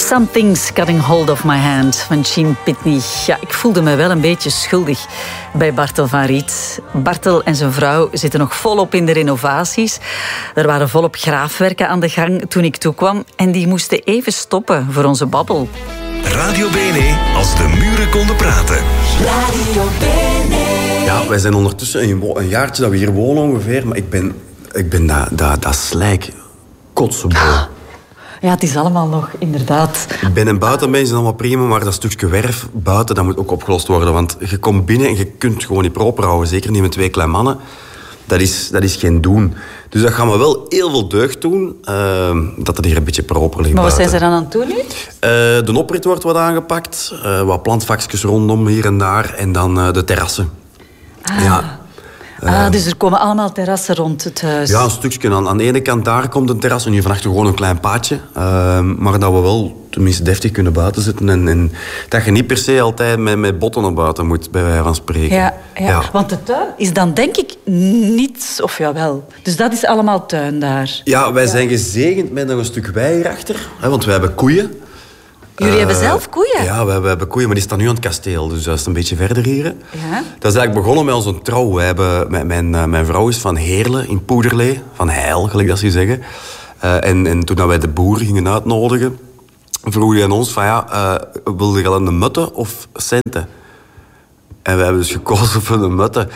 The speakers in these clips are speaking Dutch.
Something's Getting Hold of My Hand van Gene Pitney. Ja, ik voelde me wel een beetje schuldig bij Bartel van Riet. Bartel en zijn vrouw zitten nog volop in de renovaties. Er waren volop graafwerken aan de gang toen ik toekwam. En die moesten even stoppen voor onze babbel. Radio BNE, als de muren konden praten. Radio BNE. Ja, wij zijn ondertussen een jaartje dat we hier wonen ongeveer. Maar ik ben dat slijk kotsenbol. Ja, het is allemaal nog, inderdaad. Binnen- en buitenmens is allemaal prima, maar dat stukje werf buiten, dat moet ook opgelost worden. Want je komt binnen en je kunt gewoon niet proper houden. Zeker niet met 2 kleine mannen. Dat is geen doen. Dus dat gaan we wel heel veel deugd doen, dat het hier een beetje proper ligt. Maar wat zijn buiten. ze dan aan het doen nu? De oprit wordt wat aangepakt. Wat plantvakjes rondom hier en daar. En dan de terrassen. Ja. Dus er komen allemaal terrassen rond het huis. Ja, een stukje. Aan de ene kant daar komt een terras en hier van achter gewoon een klein paadje. Maar dat we wel tenminste deftig kunnen buiten zitten. En dat je niet per se altijd met botten naar buiten moet, bij wijze van spreken. Ja. Want de tuin is dan denk ik niets, of jawel. Dus dat is allemaal tuin daar. Ja, wij zijn gezegend met nog een stuk wei hierachter. Want wij hebben koeien. Jullie hebben zelf koeien? Ja, we hebben koeien, maar die staan nu aan het kasteel. Dus dat is een beetje verder hier. Ja. Dat is eigenlijk begonnen met onze trouw. We hebben, mijn vrouw is van Heerlen in Poederlee. Van Heil, gelijk dat ze zeggen. En toen wij de boeren gingen uitnodigen, vroeg hij aan ons van wilde je al een mutte of centen? En we hebben dus gekozen voor de mutte.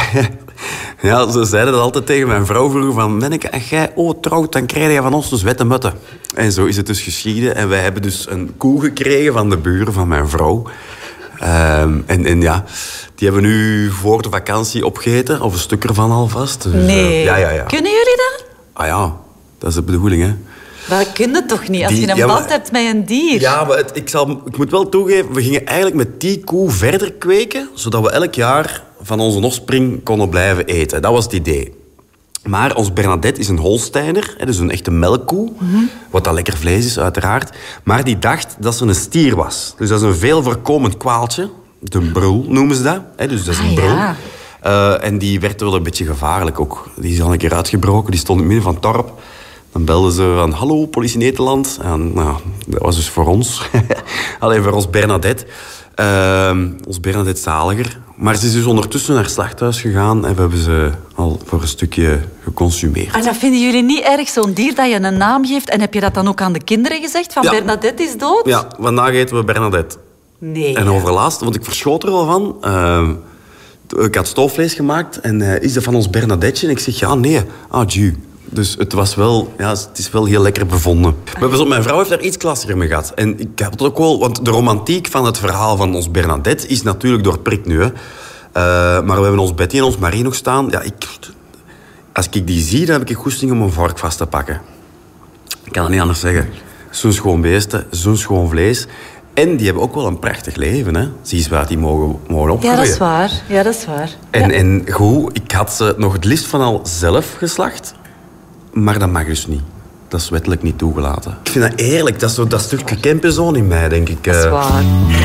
Ja, ze zeiden dat altijd tegen mijn vrouw vroeger van... Menneke, als jij trouwt, dan krijg je van ons dus witte mutten. En zo is het dus geschieden. En wij hebben dus een koe gekregen van de buren van mijn vrouw. En ja, die hebben we nu voor de vakantie opgegeten. Of een stuk ervan alvast. Dus, Nee. Ja. Kunnen jullie dat? Ah ja, dat is de bedoeling, hè. Dat kun je toch niet, als je een band hebt met een dier? Ja, maar ik moet wel toegeven, we gingen eigenlijk met die koe verder kweken, zodat we elk jaar van onze offspring konden blijven eten. Dat was het idee. Maar ons Bernadette is een Holsteiner, dus een echte melkkoe. Wat dat lekker vlees is, uiteraard. Maar die dacht dat ze een stier was. Dus dat is een veel voorkomend kwaaltje. De brul noemen ze dat. Dus dat is een brul. Ja. En die werd wel een beetje gevaarlijk ook. Die is al een keer uitgebroken, die stond in het midden van het dorp. Dan belden ze van, hallo, politie Nederland. En nou, dat was dus voor ons. Alleen voor ons Bernadette. Ons Bernadette zaliger. Maar ze is dus ondertussen naar het slachthuis gegaan en we hebben ze al voor een stukje geconsumeerd. En dat vinden jullie niet erg, zo'n dier dat je een naam geeft? En heb je dat dan ook aan de kinderen gezegd? Van Ja. Bernadette is dood? Ja, vandaag eten we Bernadette. Nee. En overlaatst, want ik verschoot er wel van... ik had stoofvlees gemaakt en is dat van ons Bernadette? En ik zeg, ja, nee. Ah, ju. Dus het was wel, ja, het is wel heel lekker bevonden. Maar mijn vrouw heeft daar iets klassiger mee gehad. En ik heb het ook wel, want de romantiek van het verhaal van ons Bernadette is natuurlijk doorprikt nu. Hè. Maar we hebben ons Betty en ons Marie nog staan. Ja, als ik die zie, dan heb ik goesting om een vork vast te pakken. Ik kan het niet anders zeggen. Zo'n schoon beesten, zo'n schoon vlees. En die hebben ook wel een prachtig leven, hè. Zie eens waar die mogen opgroeien. Ja, dat is waar. Ja, dat is waar. En goed, ik had ze nog het liefst van al zelf geslacht. Maar dat mag dus niet. Dat is wettelijk niet toegelaten. Ik vind dat eerlijk. Dat is zo dat stukje campenzone in mij, denk ik. Dat is waar.